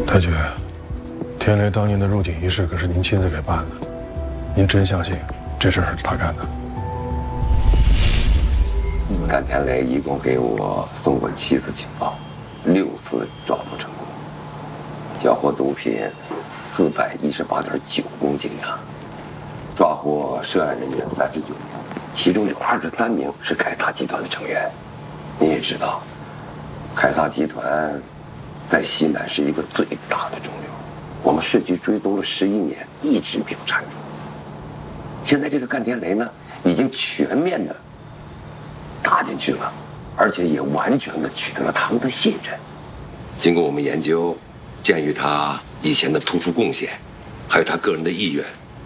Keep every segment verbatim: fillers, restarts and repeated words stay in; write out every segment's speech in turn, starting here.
太君，天雷当年的入警仪式可是您亲自给办的，您真相信这事儿是他干的？ 甘天雷一共给我送过七次情报，六次抓捕成功，缴获毒品四百一十八点九公斤呀，抓获涉案人员三十九名，其中有二十三名是凯撒集团的成员。你也知道，凯撒集团在西南是一个最大的中流，我们市局追踪了十一年，一直没有缠住。现在这个甘天雷呢，已经全面的打进去了，而且也完全的取得了他们的信任。经过我们研究，鉴于他以前的突出贡献，还有他个人的意愿，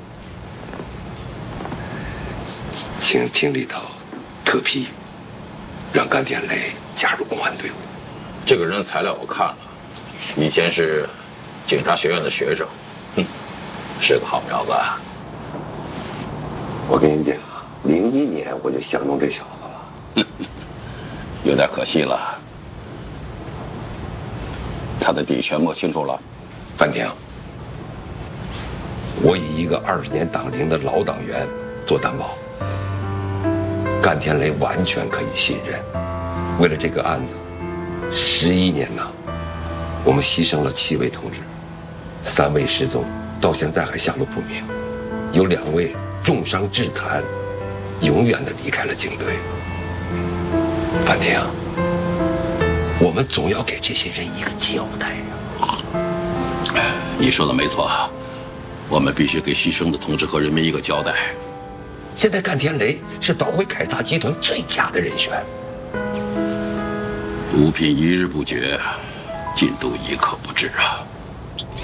请厅里头特批，让甘天雷加入公安队伍。 这个人的材料我看了，以前是警察学院的学生，哼，是个好苗子啊。 我跟你讲，零一年我就相中这小子了， 有点可惜了。他的底全摸清楚了。 范婷，我以一个二十年党龄的老党员做担保，甘天雷完全可以信任。为了这个案子，十一年呐，我们牺牲了七位同志，三位失踪，到现在还下落不明，有两位重伤致残，永远的离开了警队。范婷，我们总要给这些人一个交代呀。 你说的没错，我们必须给牺牲的同志和人民一个交代。 现在甘天雷是捣毁凯撒集团最佳的人选。 毒品一日不绝，禁毒一刻不止啊！